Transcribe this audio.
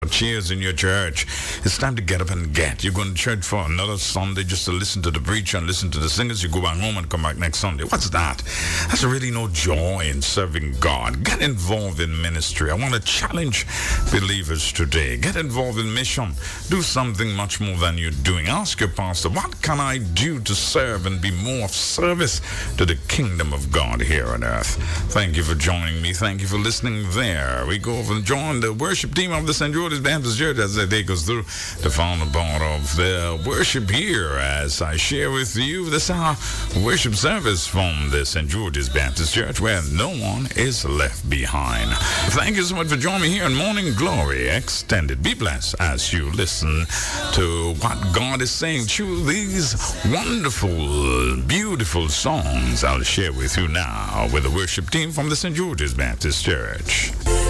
cheers in your church. It's time to get up and get. You're going to church for another Sunday just to listen to the preacher and listen to the singers. You go back home and come back next Sunday. What's that? There's really no joy in serving God. Get involved in ministry. I want to challenge believers today. Get involved in mission. Do something much more than you're doing. Ask your pastor, what can I do to serve and be more of service to the kingdom of God here on earth? Thank you for joining me. Thank you for listening there. We go over and join the worship team of the St. George's Baptist Church as they take us through the final part of their worship here as I share with you this our worship service from the St. George's Baptist Church where no one is left behind. Thank you so much for joining me here in Morning Glory Extended. Be blessed as you listen to what God is saying through these wonderful, beautiful songs I'll share with you now with the worship team from the St. George's Baptist Church.